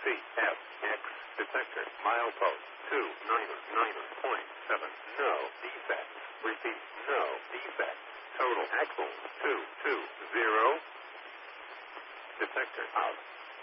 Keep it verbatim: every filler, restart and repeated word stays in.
C F X detector. Milepost two niner niner point seven. No defects. Repeat. No defects. Total axle two two zero. Detector out.